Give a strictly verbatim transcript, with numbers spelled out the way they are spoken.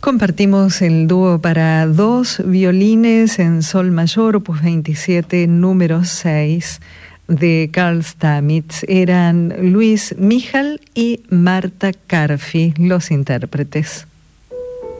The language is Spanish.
Compartimos el dúo para dos violines en sol mayor, opus veintisiete, número seis, de Carl Stamitz. Eran Luis Mijal y Marta Carfi los intérpretes.